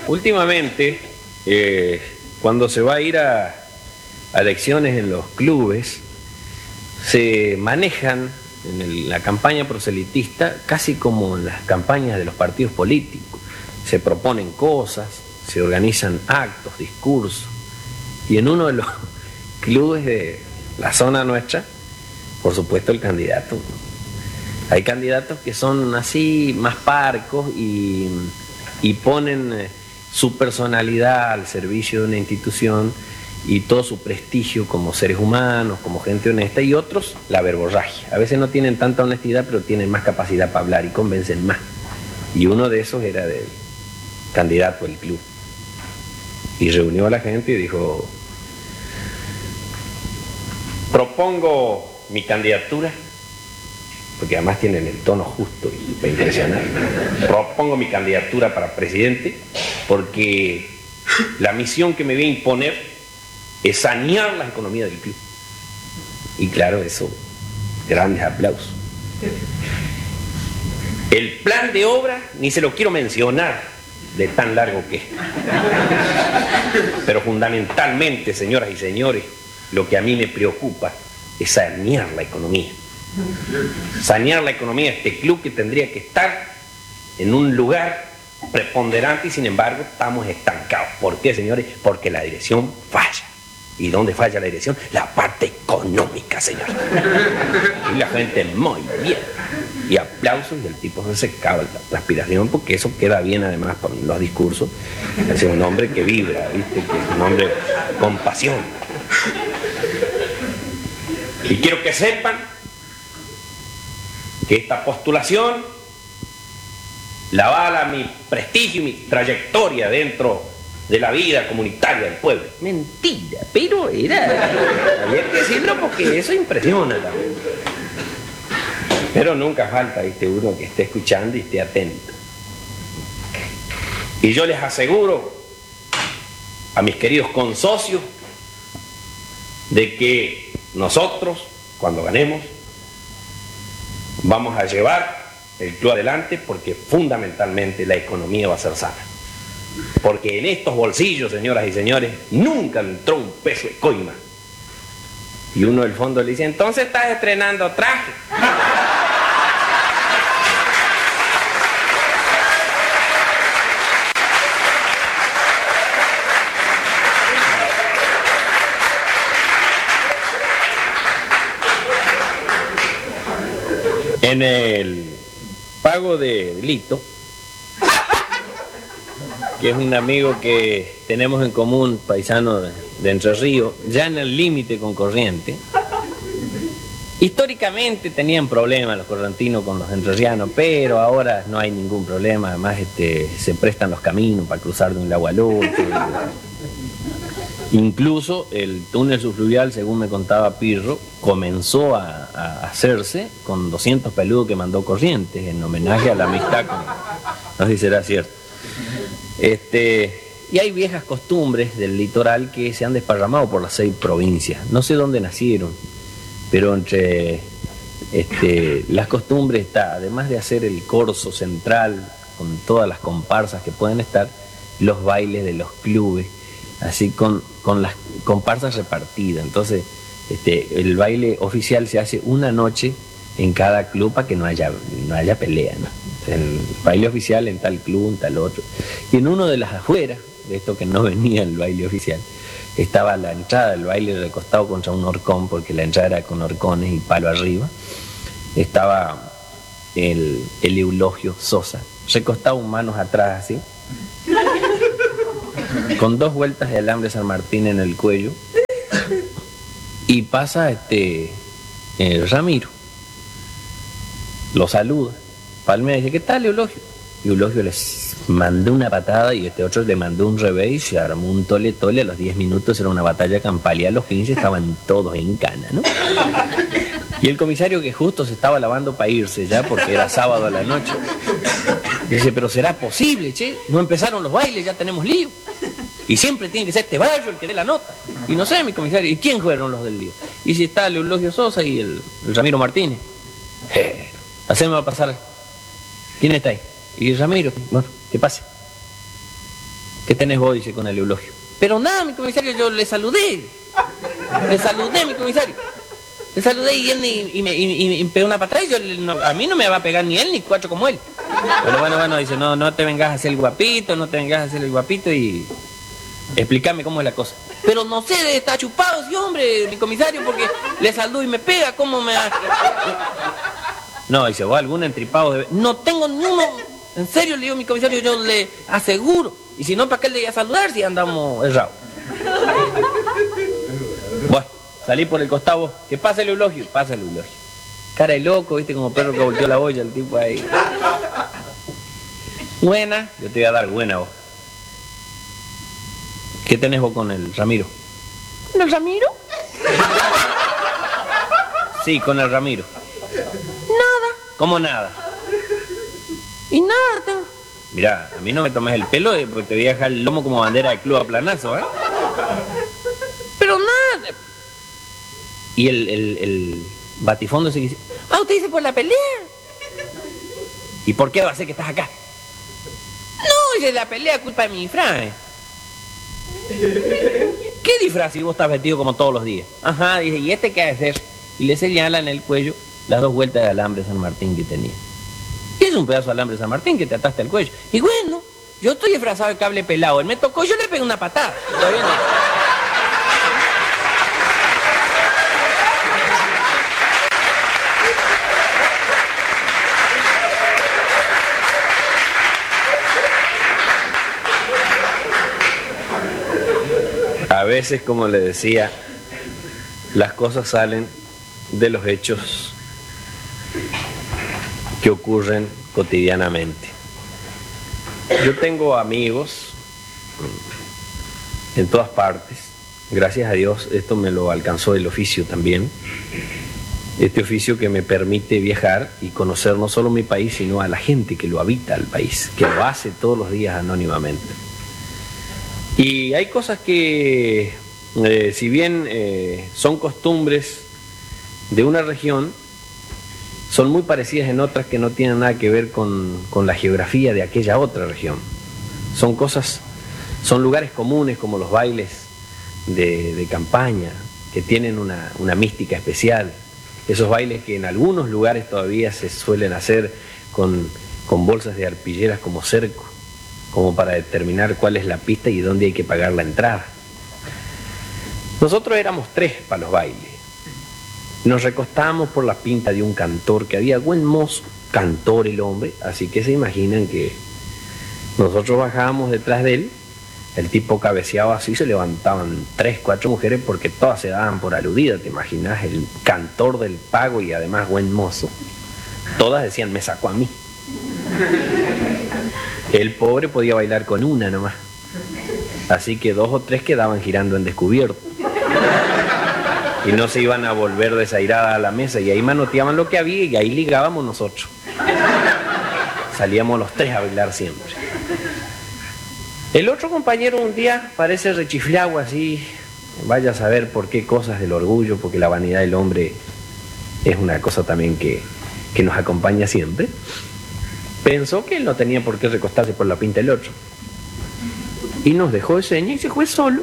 Últimamente, cuando se va a ir a elecciones en los clubes, se manejan en la campaña proselitista casi como en las campañas de los partidos políticos. Se proponen cosas, se organizan actos, discursos, y en uno de los clubes de la zona nuestra, por supuesto el candidato. Hay candidatos que son así más parcos y ponen su personalidad al servicio de una institución y todo su prestigio como seres humanos, como gente honesta, y otros la verborragia. A veces no tienen tanta honestidad, pero tienen más capacidad para hablar y convencen más. Y uno de esos era del candidato del club. Y reunió a la gente y dijo: propongo mi candidatura, porque además tienen el tono justo y para impresionar. Propongo mi candidatura para presidente porque la misión que me voy a imponer es sanear la economía del club. Y claro, eso, grandes aplausos. El plan de obra ni se lo quiero mencionar de tan largo que es. Pero fundamentalmente, señoras y señores, lo que a mí me preocupa es sanear la economía. Sanear la economía de este club, que tendría que estar en un lugar preponderante, y sin embargo estamos estancados. ¿Por qué, señores? Porque la dirección falla. ¿Y dónde falla la dirección? La parte económica, señores. Y la gente muy bien. Y aplausos, y el tipo se secaba la transpiración, porque eso queda bien además con los discursos. Es un hombre que vibra, ¿viste? Que es un hombre con pasión. Y quiero que sepan que esta postulación la avala mi prestigio y mi trayectoria dentro de la vida comunitaria del pueblo. Mentira, pero había que decirlo porque eso impresiona también. Pero nunca falta, ¿viste?, uno que esté escuchando y esté atento. Y yo les aseguro a mis queridos consocios de que nosotros, cuando ganemos, vamos a llevar el club adelante, porque fundamentalmente la economía va a ser sana. Porque en estos bolsillos, señoras y señores, nunca entró un peso de coima. Y uno del fondo le dice: entonces estás estrenando traje. En el pago de Lito, que es un amigo que tenemos en común, paisano de Entre Ríos, ya en el límite con Corrientes. Históricamente tenían problemas los correntinos con los entrerrianos, pero ahora no hay ningún problema. Además se prestan los caminos para cruzar de un lago al otro. Incluso el túnel subfluvial, según me contaba Pirro, comenzó a hacerse con 200 peludos que mandó Corrientes, en homenaje a la amistad con... No sé si será cierto. Y hay viejas costumbres del litoral que se han desparramado por las 6 provincias. No sé dónde nacieron, pero entre las costumbres está, además de hacer el corso central con todas las comparsas que pueden estar, los bailes de los clubes, así con las comparsas repartidas. Entonces el baile oficial se hace una noche en cada club para que no haya pelea, ¿no? El baile oficial en tal club, en tal otro. Y en uno de las afueras, de esto que no venía el baile oficial, estaba la entrada del baile recostado contra un horcón, porque la entrada era con horcones y palo arriba. Estaba el Eulogio Sosa, recostado manos atrás así, con 2 vueltas de alambre San Martín en el cuello, y pasa Ramiro, lo saluda, palmea y dice: ¿qué tal, Eulogio? Y Eulogio les mandó una patada y otro le mandó un revés, y se armó un tole. A los 10 minutos era una batalla campal, y a los 15 estaban todos en cana, ¿no? Y el comisario, que justo se estaba lavando para irse ya, porque era sábado a la noche, dice: pero será posible, che, no empezaron los bailes, ya tenemos lío. Y siempre tiene que ser este barrio el que dé la nota. Y no sé, mi comisario, ¿y quién fueron los del lío? Y si está el Eulogio Sosa y el Ramiro Martínez. Hacemos pasar. ¿Quién está ahí? Y Ramiro, bueno, que pase. ¿Qué tenés vos? Dice con el Eulogio. Pero nada, mi comisario, yo le saludé. Le saludé, mi comisario. Le saludé y él y me pegó una patada y a mí no me va a pegar ni él ni cuatro como él. Pero bueno, dice, no te vengas a hacer el guapito, no te vengas a hacer el guapito y explícame cómo es la cosa. Pero no sé, está chupado, sí, hombre, mi comisario, porque le saludó y me pega, ¿cómo me...? No, dice, vos algún entripado debe... No tengo ni uno, en serio, le digo a mi comisario, yo le aseguro. Y si no, ¿para qué le voy a saludar si andamos errados? Bueno, salí por el costado, que pase el Eulogio, pasa el Eulogio. Cara de loco, viste, como perro que volteó la olla, el tipo ahí. Buena, yo te voy a dar buena vos. ¿Qué tenés vos con el Ramiro? ¿Con el Ramiro? Sí, con el Ramiro. Nada. ¿Cómo nada? Y nada tengo. Mirá, a mí no me tomes el pelo porque te voy a dejar el lomo como bandera de club a planazo, ¿eh? Pero nada. ¿Y el batifondo ese que dice? Ah, usted dice por la pelea. ¿Y por qué va a ser que estás acá? No, dice la pelea culpa de mi disfraz. ¿Qué disfraz si vos estás vestido como todos los días? Ajá, dice, ¿y este qué ha de ser? Y le señala en el cuello las 2 vueltas de alambre San Martín que tenía. Y es un pedazo de alambre San Martín que te ataste al cuello. Y bueno, yo estoy disfrazado de cable pelado. Él me tocó, yo le pegué una patada. Todavía no. A veces, como le decía, las cosas salen de los hechos que ocurren cotidianamente. Yo tengo amigos en todas partes. Gracias a Dios esto me lo alcanzó el oficio también. Este oficio que me permite viajar y conocer no solo mi país, sino a la gente que lo habita al país, que lo hace todos los días anónimamente. Y hay cosas que, si bien son costumbres de una región, son muy parecidas en otras que no tienen nada que ver con la geografía de aquella otra región. Son lugares comunes como los bailes de campaña, que tienen una mística especial. Esos bailes que en algunos lugares todavía se suelen hacer con bolsas de arpilleras como cerco, como para determinar cuál es la pista y dónde hay que pagar la entrada. Nosotros éramos 3 para los bailes. Nos recostábamos por la pinta de un cantor, que había buen mozo, cantor el hombre, así que se imaginan que nosotros bajábamos detrás de él, el tipo cabeceaba así, se levantaban 3, 4 mujeres porque todas se daban por aludidas, te imaginas, el cantor del pago y además buen mozo. Todas decían, me sacó a mí. El pobre podía bailar con una nomás. Así que 2 o 3 quedaban girando en descubierto. Y no se iban a volver desairadas a la mesa. Y ahí manoteaban lo que había y ahí ligábamos nosotros. Salíamos los 3 a bailar siempre. El otro compañero un día parece rechiflado así. Vaya a saber por qué cosas del orgullo, porque la vanidad del hombre es una cosa también que nos acompaña siempre. Pensó que él no tenía por qué recostarse por la pinta del otro. Y nos dejó de seña y se fue solo,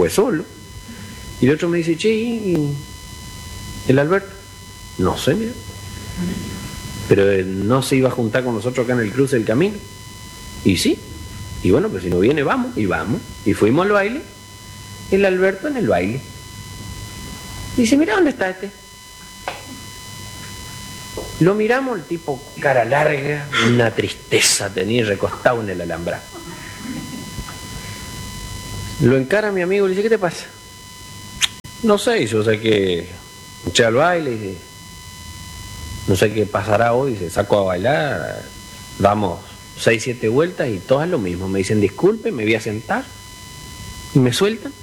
Y el otro me dice, che, ¿y el Alberto? No sé, mira. Pero él no se iba a juntar con nosotros acá en el cruce del camino. Y sí. Y bueno, pues si no viene, vamos. Y vamos. Y fuimos al baile. El Alberto en el baile. Dice, mira, ¿dónde está este? Lo miramos, el tipo cara larga, una tristeza tenía recostado en el alambrado. Lo encara mi amigo y le dice, ¿qué te pasa? No sé, yo sé que eché al baile, y no sé qué pasará hoy, se saco a bailar, damos 6, 7 vueltas y todas lo mismo. Me dicen, disculpe, me voy a sentar y me sueltan.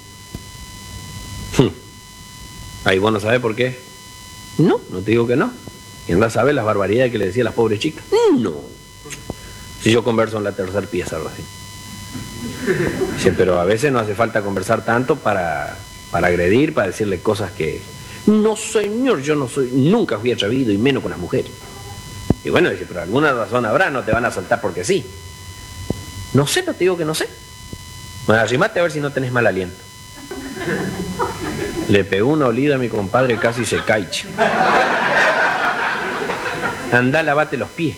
Ahí vos no sabés por qué. No te digo que no. Y anda a saber las barbaridades que le decía a las pobres chicas. No. Si yo converso en la 3ª pieza recién. Dice, pero a veces no hace falta conversar tanto para agredir, para decirle cosas que... No, señor, yo no soy... Nunca fui atrevido y menos con las mujeres. Y bueno, dice, pero alguna razón habrá, no te van a soltar porque sí. No sé, no te digo que no sé. Bueno, arrimate a ver si no tenés mal aliento. Le pegó una olida a mi compadre, casi se cae. Andá, lavate los pies.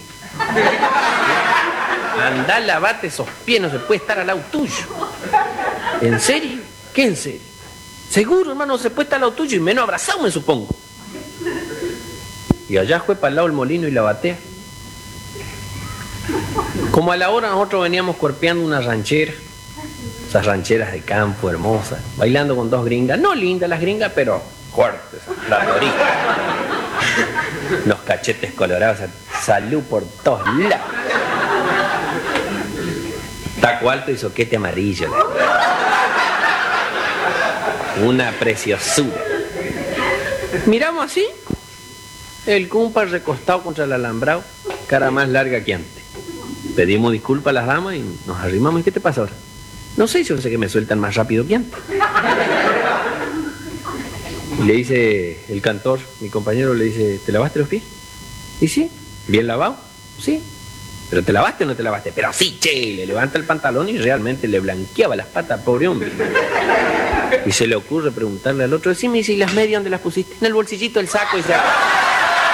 Andá, lavate esos pies, no se puede estar al lado tuyo. ¿En serio? ¿Qué en serio? Seguro, hermano, no se puede estar al lado tuyo y menos abrazado, me supongo. Y allá fue para el lado del molino y la batea. Como a la hora nosotros veníamos cuerpeando una ranchera, esas rancheras de campo hermosas, bailando con dos gringas, no lindas las gringas, pero fuertes, las loritas. Los cachetes colorados, salud por todos lados. Taco alto y soquete amarillo. Una preciosura. Miramos así, el cumpa recostado contra el alambrado, cara más larga que antes. Pedimos disculpas a las damas y nos arrimamos. ¿Y qué te pasa ahora? No sé, yo sé que me sueltan más rápido que antes. Y le dice el cantor, mi compañero, le dice, ¿te lavaste los pies? ¿Y sí? ¿Bien lavado? Sí. ¿Pero te lavaste o no te lavaste? Pero sí, che, le levanta el pantalón y realmente le blanqueaba las patas, pobre hombre. Y se le ocurre preguntarle al otro, decime, ¿y si las medias dónde las pusiste? En el bolsillito del saco y se...